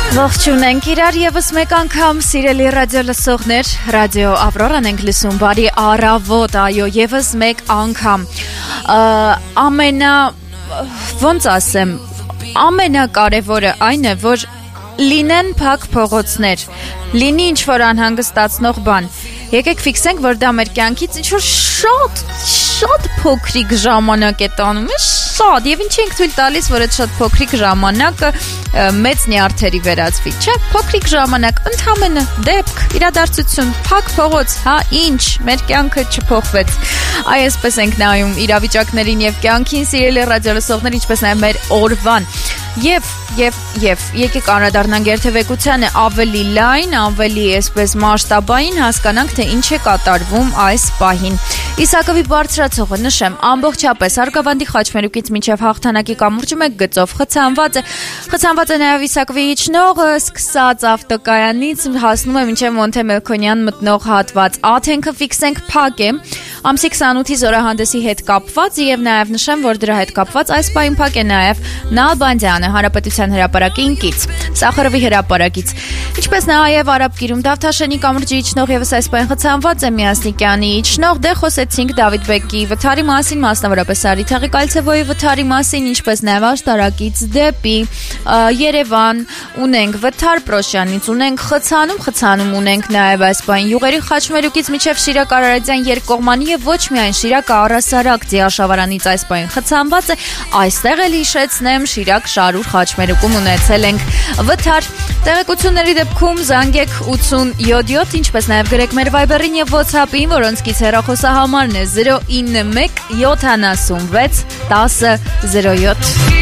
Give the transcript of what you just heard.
Ողջույն ենք իրար եւս մեկ անգամ սիրելի ռադիո լսողներ, ռադիո Ավրորան ենք լսում, բարի առավոտ, այո, եւս մեկ անգամ։ Ոնց ասեմ, ամենակարևորը այն է, որ լինեն փակ փողոցներ, լինի ինչ-որ անհանգստացնող բան։ Եկեք ֆիքսենք, որ դա մեր կյանքից ինչ-որ շատ փոքրիկ ժամանակ է տանում, շատ, եւ ինչ ենք թույլ տալիս, որ այդ շատ փոքրիկ ժամանակը մեծ նյարդերի վերածվի, չէ՞, փոքրիկ ժամանակ, ընդհանրապես դեպք, իրադարձություն, փակ փողոց, հա, ինչ, մեր կյանքը չփոխվեց։ Այսպես ենք նայում իրավիճակներին եւ կյանքին, սիրելի ռադիոլսողներ, ինչպես նաեւ մեր օրվան։ Եվ եկեք անդրադառնանք երթևեկությանը ավելի լայն, ավելի այսպես մասշտաբային հասկանանք, թե ինչ է կատարվում այս պահին։ Իսակովի բարձրացողը, նշեմ, ամբողջապես Արգավանդի Խաչմերուկից մինչև Հաղթանակի կամուրջը 1 գծով խցանված է նաև Իսակովի իջնողը, սկսած ավտոկայանից հասնում է մինչև Մոնթե Մելքոնյան մտնող հատված։ Աթենքը ֆիքսենք փակ է, ամսի 28-ի զորահանդեսի հետ կապված, եւ նաև նշեմ, որ դրա հետ կապված այս պահին փակ է նաև Նալբանդյանը, Հանրապետության հրապարակի ինքից, Սախարովի հրապարակից։ Ինչպես նաև Արաբկիրում Դավթաշենի կամուրջի իջնող եւս այս պահին խցանված է Միասնիկյանի իջնող, դե խոսեցինք Դավիթ Բեկի վթարի մասին, մասնավորապես Արիթաղի Կալցեվոյի վթարի մասին, ինչպես նաև աշտարակից դեպի Երևան ունենք վթար Պրոշյանից, ունենք խցանում ունենք նաև այս պահին Յուղերի Խաչմերուկից մինչև Շիրակ Արարատյան երկկողմանի եւ ոչ միայն Շիրակ Առասարակ Ձիաշավարանից այս պահին խցանված է, այստեղ էլ հիշեցնեմ Շիրակ Շարուր Խաչմերուկում ունեցել ենք վթար։ Տեղեկությունների դեպքում զանգեք 87, ինչպես նաև գրեք մեր Viber-ին եւ WhatsApp-ին, որոնցից հեռախոսահամարն է 091 76 10 07։